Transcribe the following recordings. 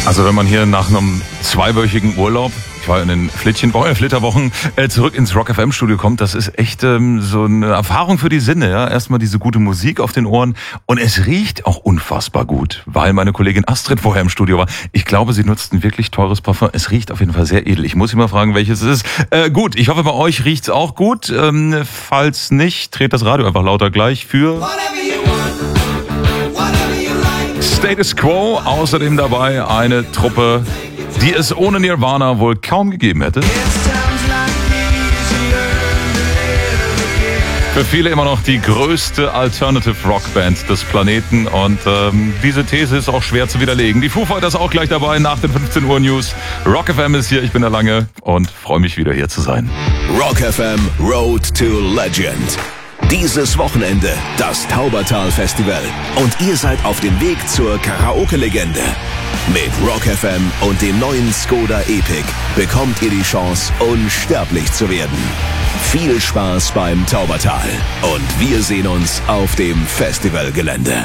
Also wenn man hier nach einem zweiwöchigen Urlaub, ich war in den Flitterwochen, zurück ins Rock FM Studio kommt, das ist echt so eine Erfahrung für die Sinne. Ja? Erstmal diese gute Musik auf den Ohren und es riecht auch unfassbar gut, weil meine Kollegin Astrid vorher im Studio war. Ich glaube, sie nutzt ein wirklich teures Parfum. Es riecht auf jeden Fall sehr edel. Ich muss sie mal fragen, welches es ist. Gut, ich hoffe, bei euch riecht's auch gut. Falls nicht, dreht das Radio einfach lauter gleich für Status Quo. Außerdem dabei eine Truppe, die es ohne Nirvana wohl kaum gegeben hätte. Für viele immer noch die größte Alternative Rockband des Planeten und diese These ist auch schwer zu widerlegen. Die Foo Fighters auch gleich dabei nach den 15 Uhr News. Rock FM ist hier, ich bin der Lange und freue mich wieder hier zu sein. Rock FM Road to Legend. Dieses Wochenende das Taubertal Festival und ihr seid auf dem Weg zur Karaoke-Legende. Mit Rock FM und dem neuen Skoda Epic bekommt ihr die Chance, unsterblich zu werden. Viel Spaß beim Taubertal und wir sehen uns auf dem Festivalgelände.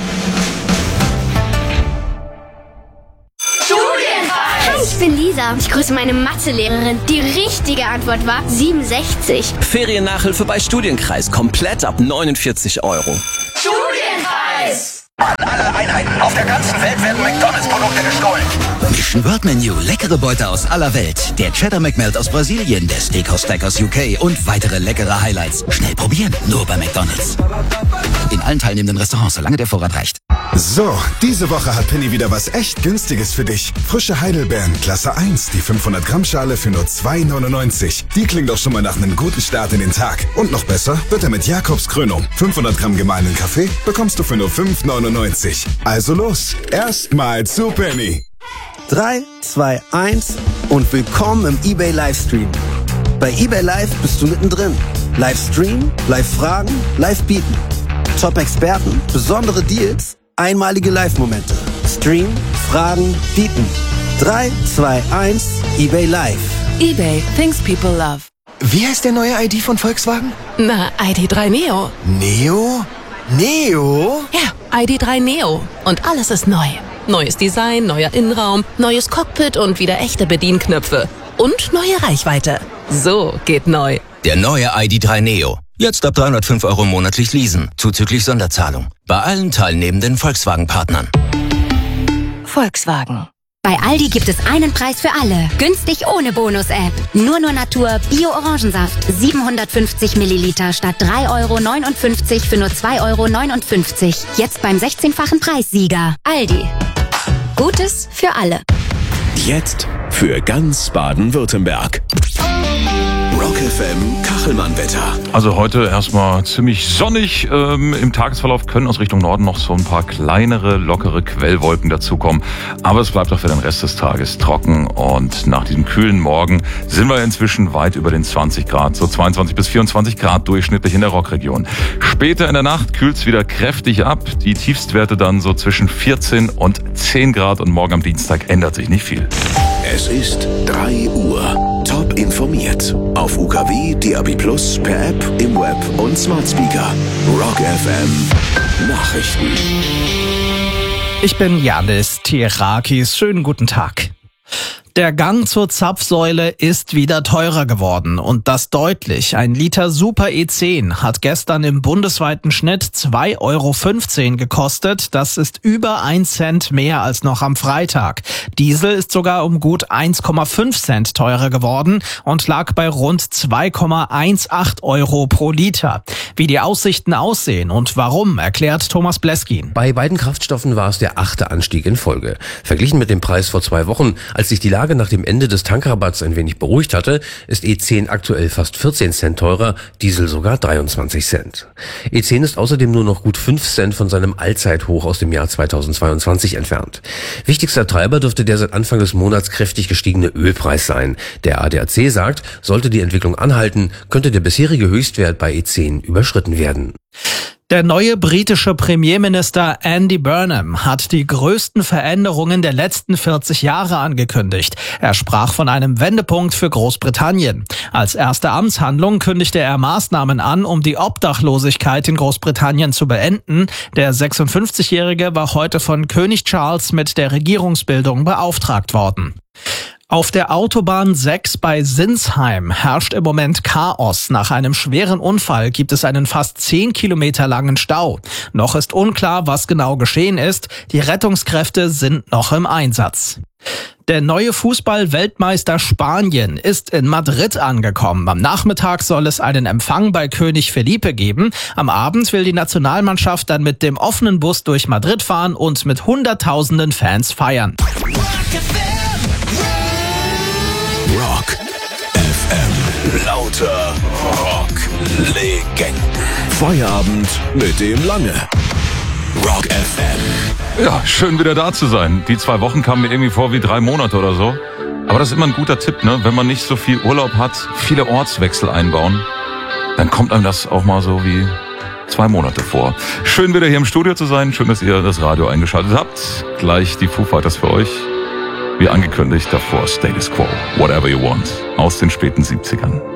Ich bin Lisa. Ich grüße meine Mathelehrerin. Die richtige Antwort war 67. Feriennachhilfe bei Studienkreis. Komplett ab 49 €. Studienkreis! An alle Einheiten auf der ganzen Welt werden McDonalds-Produkte gestohlen. Mission World Menu, leckere Beute aus aller Welt. Der Cheddar McMelt aus Brasilien, der Steakhouse Stack aus UK und weitere leckere Highlights. Schnell probieren, nur bei McDonalds. In allen teilnehmenden Restaurants, solange der Vorrat reicht. So, diese Woche hat Penny wieder was echt Günstiges für dich. Frische Heidelbeeren, Klasse 1, die 500 Gramm Schale für nur 2,99. Die klingt doch schon mal nach einem guten Start in den Tag. Und noch besser wird er mit Jakobskrönung. 500 Gramm gemahlenen Kaffee bekommst du für nur 5,99. Also los, erstmal zu Penny. 3, 2, 1 und willkommen im eBay Livestream. Bei eBay Live bist du mittendrin. Livestream, Live-Fragen, Live-Bieten. Top-Experten, besondere Deals, einmalige Live-Momente. Stream, Fragen, Bieten. 3, 2, 1, eBay Live. eBay, things people love. Wie heißt der neue ID von Volkswagen? Na, ID.3 Neo. Neo? Neo? Ja, ID.3 Neo. Und alles ist neu. Neues Design, neuer Innenraum, neues Cockpit und wieder echte Bedienknöpfe. Und neue Reichweite. So geht neu. Der neue ID.3 Neo. Jetzt ab 305 € monatlich leasen, zuzüglich Sonderzahlung. Bei allen teilnehmenden Volkswagen-Partnern. Volkswagen. Bei Aldi gibt es einen Preis für alle. Günstig ohne Bonus-App. Nur Natur Bio-Orangensaft. 750 Milliliter statt 3,59 € für nur 2,59 €. Jetzt beim 16-fachen Preissieger. Aldi. Gutes für alle. Jetzt für ganz Baden-Württemberg. Rock FM Kachelmann-Wetter. Also heute erstmal ziemlich sonnig. Im Tagesverlauf können aus Richtung Norden noch so ein paar kleinere, lockere Quellwolken dazukommen. Aber es bleibt auch für den Rest des Tages trocken. Und nach diesem kühlen Morgen sind wir inzwischen weit über den 20 Grad. So 22 bis 24 Grad durchschnittlich in der Rockregion. Später in der Nacht kühlt es wieder kräftig ab. Die Tiefstwerte dann so zwischen 14 und 10 Grad. Und morgen am Dienstag ändert sich nicht viel. Es ist 3 Uhr. Top informiert. Auf UKW, DAB+, per App, im Web und Smart Speaker. Rock FM Nachrichten. Ich bin Janis Tirakis. Schönen guten Tag. Der Gang zur Zapfsäule ist wieder teurer geworden und das deutlich. Ein Liter Super E10 hat gestern im bundesweiten Schnitt 2,15 € gekostet. Das ist über 1 Cent mehr als noch am Freitag. Diesel ist sogar um gut 1,5 Cent teurer geworden und lag bei rund 2,18 € pro Liter. Wie die Aussichten aussehen und warum, erklärt Thomas Bleskin. Bei beiden Kraftstoffen war es der 8. Anstieg in Folge. Verglichen mit dem Preis vor 2 Wochen, als sich die Lage nach dem Ende des Tankrabatts ein wenig beruhigt hatte, ist E10 aktuell fast 14 Cent teurer, Diesel sogar 23 Cent. E10 ist außerdem nur noch gut 5 Cent von seinem Allzeithoch aus dem Jahr 2022 entfernt. Wichtigster Treiber dürfte der seit Anfang des Monats kräftig gestiegene Ölpreis sein. Der ADAC sagt, sollte die Entwicklung anhalten, könnte der bisherige Höchstwert bei E10 überschritten werden. Der neue britische Premierminister Andy Burnham hat die größten Veränderungen der letzten 40 Jahre angekündigt. Er sprach von einem Wendepunkt für Großbritannien. Als erste Amtshandlung kündigte er Maßnahmen an, um die Obdachlosigkeit in Großbritannien zu beenden. Der 56-Jährige war heute von König Charles mit der Regierungsbildung beauftragt worden. Auf der Autobahn 6 bei Sinsheim herrscht im Moment Chaos. Nach einem schweren Unfall gibt es einen fast 10 Kilometer langen Stau. Noch ist unklar, was genau geschehen ist. Die Rettungskräfte sind noch im Einsatz. Der neue Fußball-Weltmeister Spanien ist in Madrid angekommen. Am Nachmittag soll es einen Empfang bei König Felipe geben. Am Abend will die Nationalmannschaft dann mit dem offenen Bus durch Madrid fahren und mit Hunderttausenden Fans feiern. Rock FM. Lauter Rock-Legenden. Feierabend mit dem Lange. Rock FM. Ja, schön wieder da zu sein. Die 2 Wochen kamen mir irgendwie vor wie 3 Monate oder so. Aber das ist immer ein guter Tipp, ne? Wenn man nicht so viel Urlaub hat, viele Ortswechsel einbauen, dann kommt einem das auch mal so wie 2 Monate vor. Schön wieder hier im Studio zu sein. Schön, dass ihr das Radio eingeschaltet habt. Gleich die Foo Fighters für euch. Wie angekündigt davor Status Quo, Whatever You Want aus den späten 70ern.